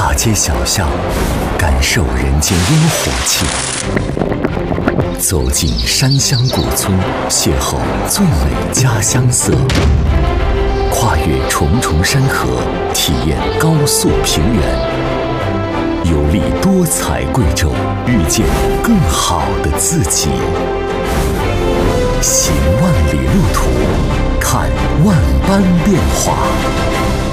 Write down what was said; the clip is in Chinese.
大街小巷，感受人间烟火气；走进山乡古村，邂逅最美家乡色；跨越重重山河，体验高速平原；游历多彩贵州，遇见更好的自己。行万里路途，看万般变化。